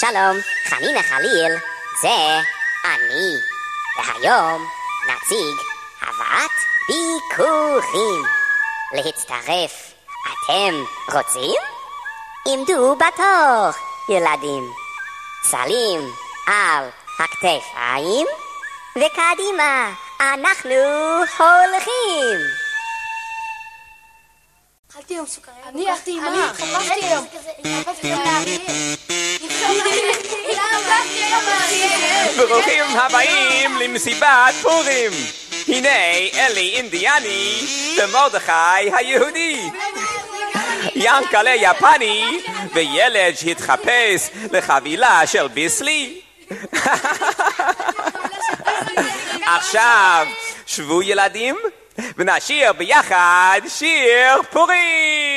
שלום, חנינה חליל, זה אני. והיום נציג הבאת ביקורים. להצטרף, אתם רוצים? עמדו בתור, ילדים. סלים על הכתפיים, וקדימה, אנחנו הולכים. אכלתי היום סוכריה. אני אכלתי עם מה? חפשתי היום. ברוכים הבאים למסיבת פורים. הנה אלי אינדיאני ומרדכי היהודי, ינקלה יפני וילד שהתחפש לחבילה של ביסלי. עכשיו שבו ילדים ונשיר ביחד שיר פורים.